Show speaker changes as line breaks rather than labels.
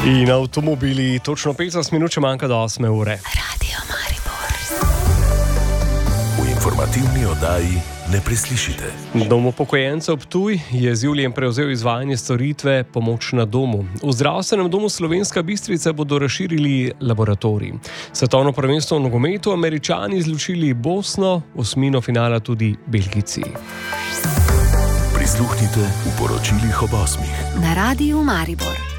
In avtomobili točno 15 minut, če manjka do 8 ure.
Radio Maribor.
V informativni oddaji ne preslišite.
Dom upokojencev Ptuj je z julijem prevzel izvajanje storitve Pomoč na domu. V zdravstvenem domu Slovenska Bistrica bodo razširili laboratorij. Svetovno prvenstvo v nogometu Američani izločili Bosno, osmino finala tudi Belgijci.
Prisluhnite v poročilih ob 8.
Na Radiu Maribor.